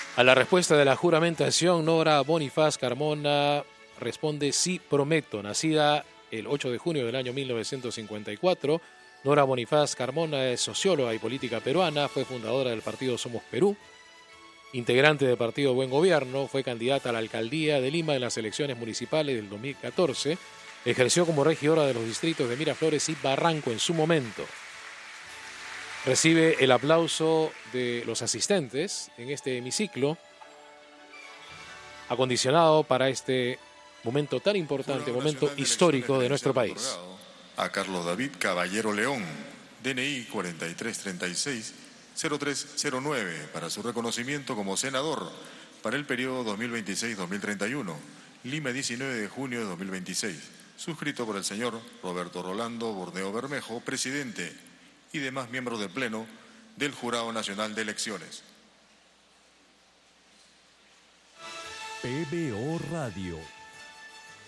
A la respuesta de la juramentación, Nora Bonifaz Carmona responde: sí, prometo. Nacida el 8 de junio del año 1954, Nora Bonifaz Carmona es socióloga y política peruana, fue fundadora del partido Somos Perú, integrante del partido Buen Gobierno, fue candidata a la alcaldía de Lima en las elecciones municipales del 2014, ejerció como regidora de los distritos de Miraflores y Barranco en su momento. Recibe el aplauso de los asistentes en este hemiciclo, acondicionado para este momento tan importante, momento histórico de nuestro país. A Carlos David Caballero León, DNI 4336-0309, para su reconocimiento como senador para el periodo 2026-2031, Lima, 19 de junio de 2026, suscrito por el señor Roberto Rolando Borneo Bermejo, presidente, y demás miembros del Pleno del Jurado Nacional de Elecciones. PBO Radio.